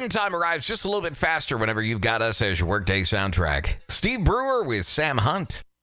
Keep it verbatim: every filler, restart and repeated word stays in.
Starting time arrives just a little bit faster whenever you've got us as your workday soundtrack. Steve Brewer with Sam Hunt.